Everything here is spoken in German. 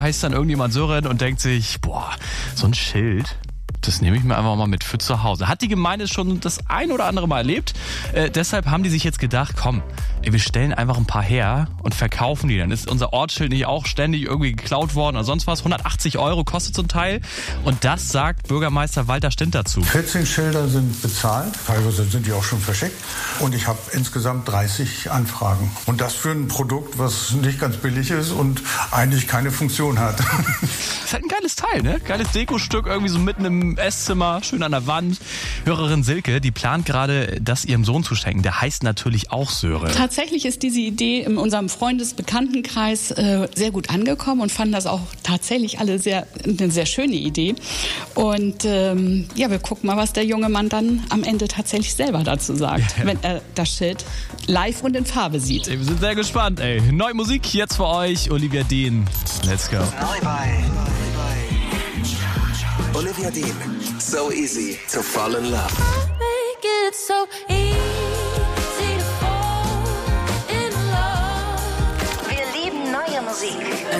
heißt dann irgendjemand Sören und denkt sich, boah, so ein Schild, das nehme ich mir einfach mal mit für zu Hause. Hat die Gemeinde schon das ein oder andere Mal erlebt. Deshalb haben die sich jetzt gedacht, komm, wir stellen einfach ein paar her und verkaufen die. Dann ist unser Ortsschild nicht auch ständig irgendwie geklaut worden oder sonst was. 180 € kostet so ein Teil. Und das sagt Bürgermeister Walter Stint dazu. 14 Schilder sind bezahlt, teilweise sind die auch schon verschickt. Und ich habe insgesamt 30 Anfragen. Und das für ein Produkt, was nicht ganz billig ist und eigentlich keine Funktion hat. Das ist halt ein geiles Teil, ne? Geiles Dekostück, irgendwie so mitten im Esszimmer, schön an der Wand. Hörerin Silke, die plant gerade, das ihrem Sohn zu schenken. Der heißt natürlich auch Sören. Tatsächlich ist diese Idee in unserem Freundesbekanntenkreis sehr gut angekommen und fanden das auch tatsächlich alle eine sehr schöne Idee. Und wir gucken mal, was der junge Mann dann am Ende tatsächlich selber dazu sagt, wenn er das Schild live und in Farbe sieht. Wir sind sehr gespannt, ey. Neue Musik jetzt für euch, Olivia Dean. Let's go. Neu bei Olivia Dean. So easy to fall in love.